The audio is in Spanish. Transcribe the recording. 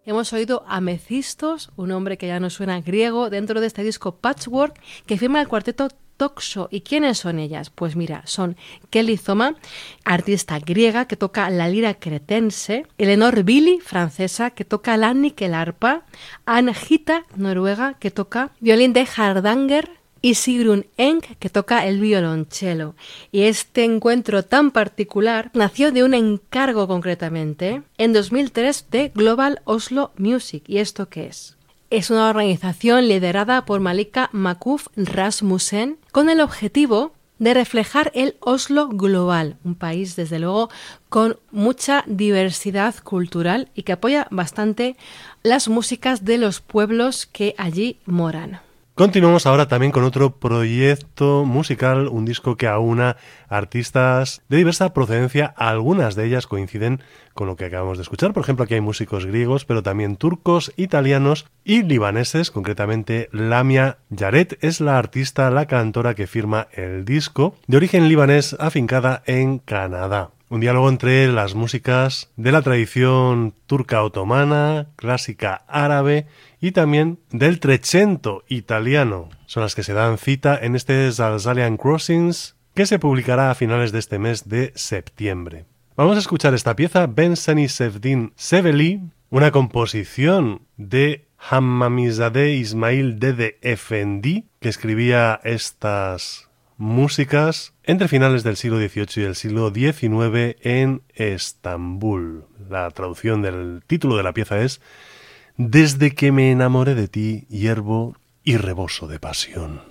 hemos oído a Mephistos, un nombre que ya nos suena griego, dentro de este disco Patchwork que firma el cuarteto Toxo. ¿Y quiénes son ellas? Pues mira, son Kelly Thoma, artista griega que toca la lira cretense, Eleanor Billy, francesa, que toca la níquelarpa, Ann Gita, noruega, que toca violín de Hardanger, y Sigrun Eng, que toca el violonchelo. Y este encuentro tan particular nació de un encargo concretamente en 2003 de Global Oslo Music. ¿Y esto qué es? Es una organización liderada por Malika Makuf Rasmussen con el objetivo de reflejar el Oslo global, un país desde luego con mucha diversidad cultural y que apoya bastante las músicas de los pueblos que allí moran. Continuamos ahora también con otro proyecto musical, un disco que aúna artistas de diversa procedencia. Algunas de ellas coinciden con lo que acabamos de escuchar. Por ejemplo, aquí hay músicos griegos, pero también turcos, italianos y libaneses. Concretamente, Lamia Yaret es la artista, la cantora que firma el disco, de origen libanés, afincada en Canadá. Un diálogo entre las músicas de la tradición turca otomana, clásica árabe y también del Trecento italiano. Son las que se dan cita en este Zalzalian Crossings, que se publicará a finales de este mes de septiembre. Vamos a escuchar esta pieza, Ben Seni Sevdin Seveli, una composición de Hammamizadeh Ismail Dede Efendi, que escribía estas músicas entre finales del siglo XVIII y el siglo XIX en Estambul. La traducción del título de la pieza es: Desde que me enamoré de ti, hiervo y reboso de pasión.